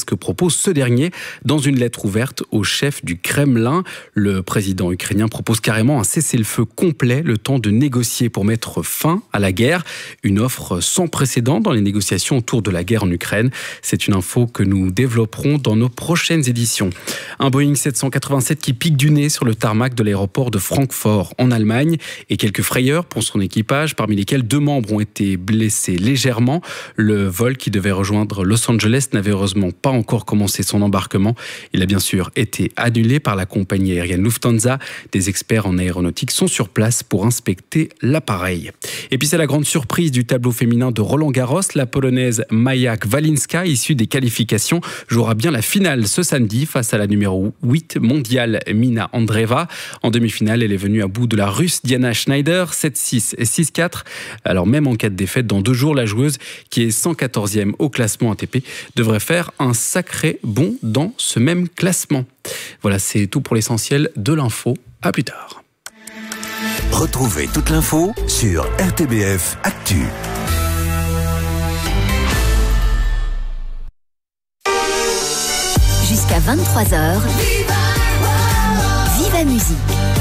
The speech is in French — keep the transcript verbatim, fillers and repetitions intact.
que propose ce dernier dans une lettre ouverte au chef du Kremlin. Le président ukrainien propose carrément un cessez-le-feu complet, le temps de négocier pour mettre fin à la guerre. Une offre sans précédent dans les négociations autour de la guerre en Ukraine. C'est une info que nous développerons dans nos prochaines éditions. Un Boeing sept cent quatre-vingt-sept qui pique du nez sur le tarmac de l'aéroport de Francfort en Allemagne et quelques frayeurs pour son équipage, parmi lesquels deux membres ont été blessés légèrement. Le vol qui devait rejoindre Los Angeles n'avait heureusement pas encore commencé son embarquement. Il a bien sûr été annulé par la compagnie aérienne Lufthansa. Des experts en aéronautique sont sur place pour inspecter l'appareil. Et puis c'est la grande surprise du tableau féminin de Roland-Garros. La polonaise Maja Kwalinska, issue des qualifications, jouera bien la finale ce samedi face à la numéro huit mondiale Mina Andreeva. En demi-finale, elle est venue à bout de la russe Diana Schneider, sept six et six quatre. Alors même en cas de défaite dans deux jours, la joueuse, qui est cent quatorzième au classement A T P, devrait faire un sacré bond dans ce même classement. Voilà, c'est tout pour l'essentiel de l'info. À plus tard. Retrouvez toute l'info sur R T B F Actu. Jusqu'à vingt-trois heures, Viva Musique.